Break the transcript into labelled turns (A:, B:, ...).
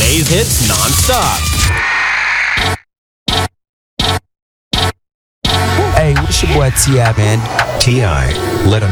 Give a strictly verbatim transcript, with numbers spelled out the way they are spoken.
A: today's hits non-stop.
B: Hey, what's your boy T I, man?
C: T I, let him